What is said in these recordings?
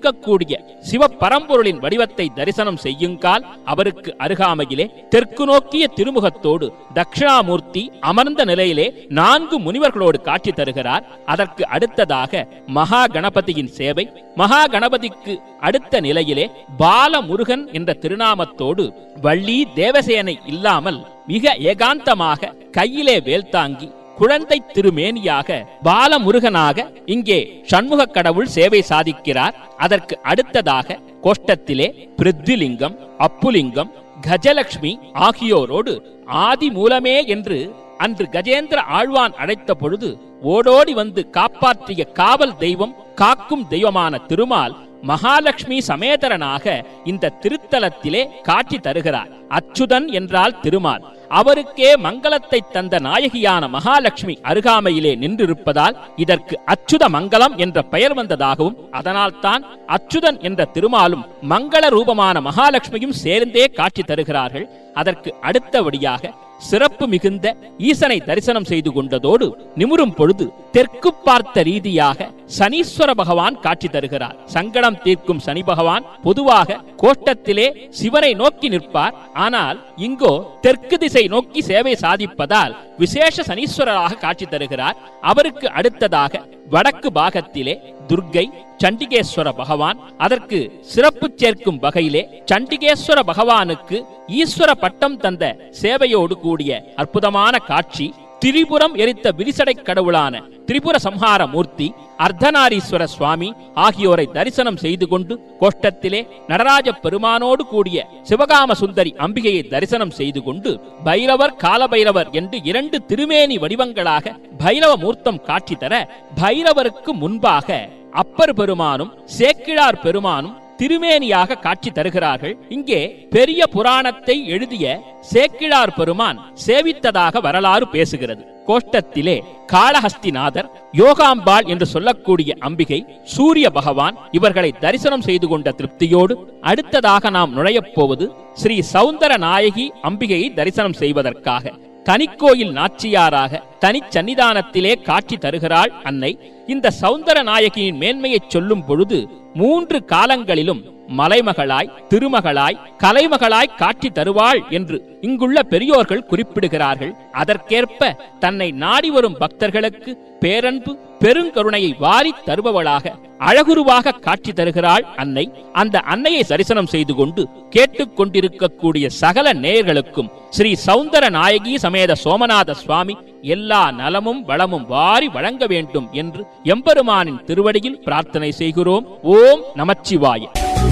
இருக்கக்கூடிய சிவபரம்பொருளின் வடிவத்தை தரிசனம் செய்யுங்கால் அவருக்கு அருகாமையிலே தெற்கு நோக்கிய திருமுகத்தோடு தட்சிணாமூர்த்தி அமர்ந்த நிலையிலே 4 முனிவர்களோடு காட்சி தருகிறார். அதற்கு அடுத்ததாக மகா கணபதியின் சேவை. மகா கணபதிக்கு அடுத்த நிலையிலே பாலமுருகன் என்ற திருநாமத்தோடு வள்ளி தேவசேனை இல்லாமல் மிக ஏகாந்தமாக கையிலே வேல்தாங்கி குழந்தை திருமேனியாக பாலமுருகனாக இங்கே சண்முக கடவுள் சேவை சாதிக்கிறார். அதற்கு அடுத்ததாக கோஷ்டத்திலே பிருத்விலிங்கம், அப்புலிங்கம், கஜலட்சுமி ஆகியோரோடு ஆதி மூலமே என்று அன்று கஜேந்திர ஆழ்வான் அழைத்த பொழுது ஓடோடி வந்து காப்பாற்றிய காவல் தெய்வம், காக்கும் தெய்வமான திருமால் மகாலட்சுமி சமேதரனாக இந்த திருத்தலத்திலே காட்சி தருகிறார். அச்சுதன் என்றால் திருமால். அவருக்கே மங்களத்தை தந்த நாயகியான மகாலட்சுமி அருகாமையிலே நின்றிருப்பதால் இதற்கு அச்சுத மங்கலம் என்ற பெயர் வந்ததாகவும், அதனால்தான் அச்சுதன் என்ற திருமாலும் மங்கள ரூபமான மகாலட்சுமியும் சேர்ந்தே காட்சி தருகிறார்கள். அதற்கு அடுத்தபடியாக சிறப்பு மிகுந்த ஈசனை தரிசனம் செய்து கொண்டதோடு நிமிரும் பொழுது தெற்கு பார்த்த ரீதியாக சனீஸ்வர பகவான் காட்சி தருகிறார். சங்கடம் தீர்க்கும் சனி பகவான் பொதுவாக கோஷ்டத்திலே சிவனை நோக்கி நிற்பார். ஆனால் இங்கோ தெற்கு திசை நோக்கி சேவை சாதிப்பதால் விசேஷ சனீஸ்வரராக காட்சி தருகிறார். அவருக்கு அடுத்ததாக வடக்கு பாகத்திலே துர்க்கை சண்டிகேஸ்வர பகவான். அதற்கு சிறப்பு சேர்க்கும் வகையிலே சண்டிகேஸ்வர பகவானுக்கு ஈஸ்வர பட்டம் தந்த சேவையோடு கூடிய அற்புதமான காட்சி. திரிபுரம் எரித்த விரிசடை கடவுளான திரிபுர சம்ஹார மூர்த்தி, அர்த்தநாரீஸ்வர சுவாமி ஆகியோரை தரிசனம் செய்து கொண்டு கோஷ்டத்திலே நடராஜ பெருமானோடு கூடிய சிவகாம சுந்தரி அம்பிகையை தரிசனம் செய்து கொண்டு பைரவர், காலபைரவர் என்று 2 திருமேனி வடிவங்களாக பைரவ மூர்த்தம் காட்சி தர, பைரவருக்கு முன்பாக அப்பர் பெருமானும் சேக்கிழார் பெருமானும் திருமேனியாக காட்சி தருகிறார்கள். இங்கே பெரிய புராணத்தை எழுதிய சேக்கிழார் பெருமான் சேவித்ததாக வரலாறு பேசுகிறது. கோஷ்டத்திலே காளஹஸ்திநாதர், யோகாம்பாள் என்று சொல்லக்கூடிய அம்பிகை, சூரிய பகவான் இவர்களை தரிசனம் செய்து கொண்ட திருப்தியோடு அடுத்ததாக நாம் நுழையப் போவது ஸ்ரீ சௌந்தர நாயகி அம்பிகையை தரிசனம் செய்வதற்காக. தனிக்கோயில் நாச்சியாராக தனிச்சன்னிதானத்திலே காட்சி தருகிறாள் அன்னை. இந்த சௌந்தர நாயகியின் மேன்மையை சொல்லும் பொழுது 3 காலங்களிலும் மலைமகளாய், திருமகளாய், கலைமகளாய் காட்சி தருவாள் என்று இங்குள்ள பெரியோர்கள் குறிப்பிடுகிறார்கள். அதற்கேற்ப தன்னை நாடி வரும் பக்தர்களுக்கு பேரன்பு, பெருங்கருணையை வாரி தருபவளாக அழகுருவாக காட்சி தருகிறாள் அன்னை. அந்த அன்னையை தரிசனம் செய்து கொண்டு கேட்டுக்கொண்டிருக்கக்கூடிய சகல நேயர்களுக்கும் ஸ்ரீ சௌந்தர நாயகி சமேத சோமநாத சுவாமி எல்லா நலமும் வளமும் வாரி வழங்க வேண்டும் என்று எம்பெருமானின் திருவடியில் பிரார்த்தனை செய்கிறோம். ஓம் நமச்சிவாய.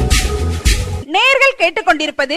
நேயர்கள் கேட்டுக்கொண்டிருப்பது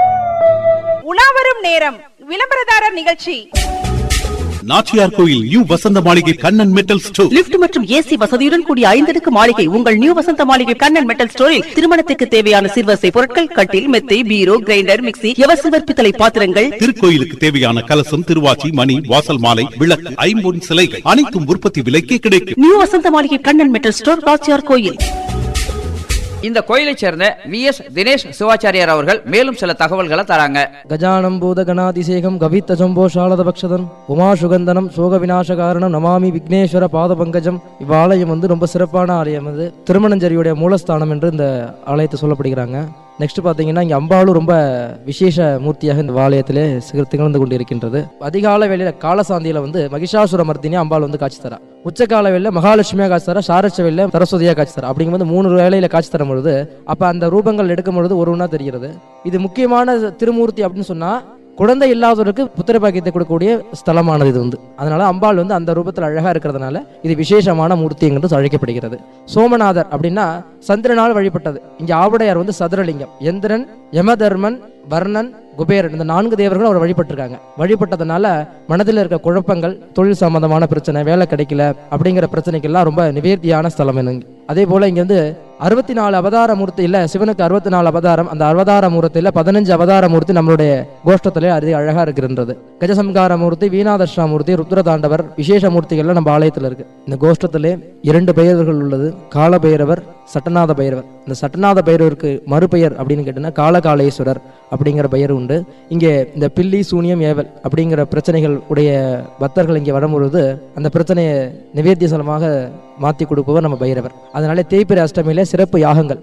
உலாவரும் நேரம் விளம்பரதாரர் நிகழ்ச்சி. நாச்சியார் கோயில் நியூ வசந்த மாளிகை கண்ணன் மெட்டல் ஸ்டோர். லிப்ட் மற்றும் ஏசி வசதியுடன் கூடிய 5 அடுக்கு மாளிகை. உங்கள் நியூ வசந்த மாளிகை கண்ணன் மெட்டல் ஸ்டோரில் திருமணத்துக்கு தேவையான சிறுவசை பொருட்கள், கட்டில், மெத்தை, பீரோ, கிரைண்டர், மிக்ஸி, எவசில்வர் பித்தளை பாத்திரங்கள், திருக்கோயிலுக்கு தேவையான கலசம், திருவாச்சி, மணி, வாசல் மாலை, விளக்கு, ஐம்பொன் சிலைகள் அனைத்தும் உற்பத்தி விலைக்கே கிடைக்கும். நியூ வசந்த மாளிகை கண்ணன் மெட்டல் ஸ்டோர், நாச்சியார் கோயில். இந்த கோயிலைச் சேர்ந்த VS தினேஷ் சிவாச்சாரியார் அவர்கள் மேலும் சில தகவல்களை தராங்க. கஜானம் பூத கணாதிசேகம் கவித்த ஜம்போ சாலத பக்ஷதம் உமா சுகந்தனம் சோக விநாச காரணம் நமாமி விக்னேஸ்வர பாத பங்கஜம். இவ்வாலயம் ரொம்ப சிறப்பான ஆலயம். அது திருமணஞ்சரியுடைய மூலஸ்தானம் என்று இந்த ஆலயத்தை சொல்லப்படுகிறாங்க. நெக்ஸ்ட் பார்த்தீங்கன்னா இங்கே அம்பாளும் ரொம்ப விசேஷ மூர்த்தியாக இந்த ஆலயத்திலே திகழ்ந்து கொண்டு இருக்கின்றது. அதிகால வேளையில காலசாந்தியில மகிஷாசுர மர்த்தினி அம்பாள் காட்சி தரா. உச்சகால வேளையில மகாலட்சுமியா காட்சி தரா, சாரட்ச வேளையில சரஸ்வதியா காட்சி தரா. அப்படிங்கும்போது 3 வேளையில காட்சி தரும் பொழுது அப்ப அந்த ரூபங்கள் எடுக்கும் பொழுது ஒருவனா தெரிகிறது. இது முக்கியமான திருமூர்த்தி அப்படின்னு சொன்னா குழந்தை இல்லாதவருக்கு புத்திர பாக்கியத்தை கொடுக்கக்கூடிய ஸ்தலமானது இது. அதனால அம்பாள் அந்த ரூபத்தில் அழகா இருக்கிறதுனால இது விசேஷமான மூர்த்தி என்று அழைக்கப்படுகிறது. சோமநாதர் அப்படின்னா சந்திரனால் வழிபட்டது. இங்க ஆவுடையார் சதுரலிங்கம். எந்திரன், யமதர்மன், வர்ணன், குபேரன் இந்த 4 தேவர்களும் அவர் வழிபட்டிருக்காங்க. வழிபட்டதுனால மனதில் இருக்க குழப்பங்கள், தொழில் சம்பந்தமான பிரச்சனை, வேலை கிடைக்கல அப்படிங்கிற பிரச்சனைக்கெல்லாம் ரொம்ப நிவேர்த்தியான ஸ்தலம் என்னங்க. அதே போல இங்க 64 அவதார மூர்த்தி இல்ல, சிவனுக்கு 64 அவதாரம். அந்த அவதார மூர்த்தியில 15 அவதார மூர்த்தி நம்மளுடைய கோஷ்டத்திலே அது அழகா இருக்கின்றது. கஜசம்கார மூர்த்தி, வீணாதர்ஷாமூர்த்தி, ருத்ரதாண்டவர் விசேஷ மூர்த்திகள்லாம் நம்ம ஆலயத்தில் இருக்கு. இந்த கோஷ்டத்திலே 2 பெயர்கள் உள்ளது. கால பைரவர், சட்டநாத பைரவர். இந்த சட்டநாத பைரவருக்கு மறுபெயர் அப்படின்னு கேட்டீங்கன்னா காலகாலேஸ்வரர் அப்படிங்கிற பெயர் உண்டு. இங்கே இந்த பில்லி, சூனியம், ஏவல் அப்படிங்கிற பிரச்சனைகள் உடைய பக்தர்கள் இங்கே வரும்பொழுது அந்த பிரச்சனையை நிவேத்திய சலமாக மாற்றி கொடுப்பவர் நம்ம பைரவர். அதனால தேய்பிரை அஷ்டமியில சிறப்பு யாகங்கள்